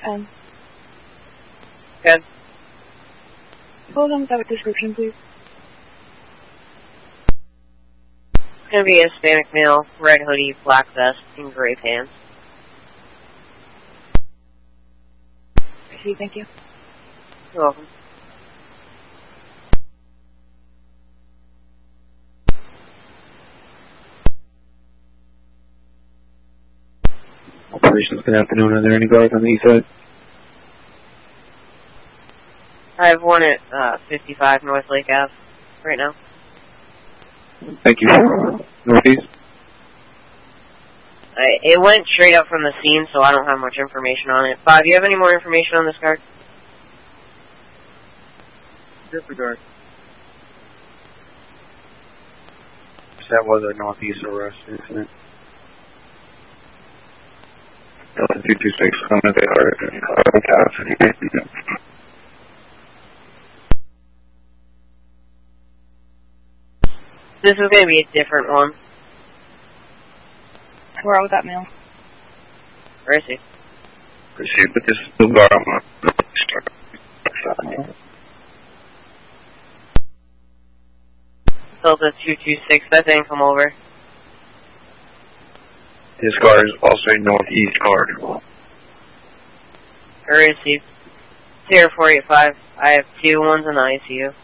Good. Hold on with that description, please. It's going to be a Hispanic male, red hoodie, black vest, and gray pants. I see, thank you. You're welcome. Operations, good afternoon. Are there any guards on the east side? I have one at 55 North Lake Ave right now. Thank you. Northeast? It went straight up from the scene, so I don't have much information on it. Bob, do you have any more information on this guard? Disregard. That was a northeast arrest incident. Delta 226, comment they are. This is going to be a different one. Where was that male? Where is he? Proceed with this new guard on Delta 226, that didn't come over. This guard is also a northeast guard. Where is he? Sierra 485. I have 2 ones in the ICU.